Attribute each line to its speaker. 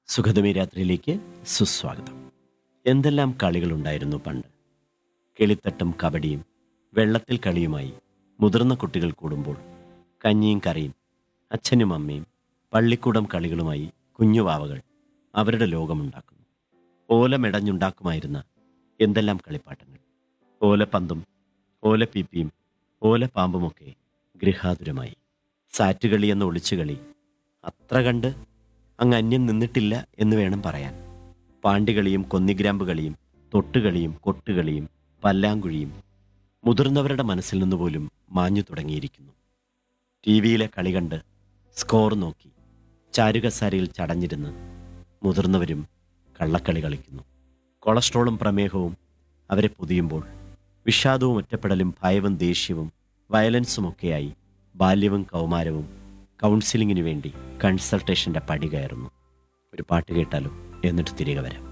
Speaker 1: സുഖതമി രാത്രിയിലേക്ക് സുസ്വാഗതം. എന്തെല്ലാം കളികളുണ്ടായിരുന്നു പണ്ട്. കിളിത്തട്ടും കബഡിയും വെള്ളത്തിൽ കളിയുമായി മുതിർന്ന കുട്ടികൾ കൂടുമ്പോൾ കഞ്ഞിയും കറിയും അച്ഛനും അമ്മയും പള്ളിക്കൂടം കളികളുമായി കുഞ്ഞുവാവകൾ അവരുടെ ലോകമുണ്ടാക്കുന്നു. ഓലമെടഞ്ഞുണ്ടാക്കുമായിരുന്ന എന്തെല്ലാം കളിപ്പാട്ടങ്ങൾ. ഓലപ്പന്തും ഓലപ്പീപ്പിയും ഓലപ്പാമ്പുമൊക്കെ ഗൃഹാതുരമായി. സാറ്റുകളി എന്ന ഒളിച്ചുകളി അത്ര കണ്ട് അങ്ങ് അന്യം നിന്നിട്ടില്ല എന്ന് വേണം പറയാൻ. പാണ്ടികളിയും കൊന്നിഗ്രാമ്പ് കളിയും തൊട്ടുകളിയും കൊട്ടുകളിയും പല്ലാങ്കുഴിയും മുതിർന്നവരുടെ മനസ്സിൽ നിന്നുപോലും മാഞ്ഞു തുടങ്ങിയിരിക്കുന്നു. ടി വിയിലെ കളി കണ്ട് സ്കോർ നോക്കി ചാരുകസാരയിൽ ചടഞ്ഞിരുന്ന് മുതിർന്നവരും കള്ളക്കളി കളിക്കുന്നു. കൊളസ്ട്രോളും പ്രമേഹവും അവരെ പൊതിയുമ്പോൾ വിഷാദവും ഒറ്റപ്പെടലും ഭയവും ദേഷ്യവും വയലൻസുമൊക്കെയായി ബാല്യവും കൗമാരവും കൗൺസിലിങ്ങിനു വേണ്ടി കൺസൾട്ടേഷൻ്റെ പടി കയറുന്നു. ഒരു പാട്ട് കേട്ടാലോ, എന്നിട്ട് തിരികെ വരാം.